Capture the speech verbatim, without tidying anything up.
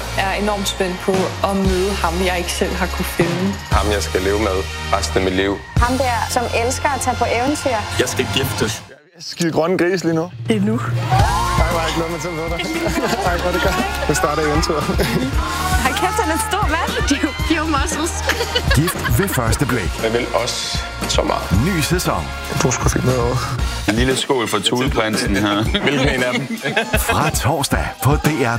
er enormt spændt på at møde ham, jeg ikke selv har kunne finde. Ham, jeg skal leve med resten af mit liv. Ham der, som elsker at tage på eventyr. Jeg skal giftes. Skide grønne gris lige nu. Det er nu. Nej, jeg har ikke noget med til at dig. Nej, hvor det gør. Det starter eventyret. Hold kæft, han er en stor mand. De er jo pure muscles. Gift ved første blik. Jeg vil også så meget. Ny sæson. Du skulle finde noget over. En lille skål for Tudeprinsen her. Hvilken en af dem? Fra torsdag på D R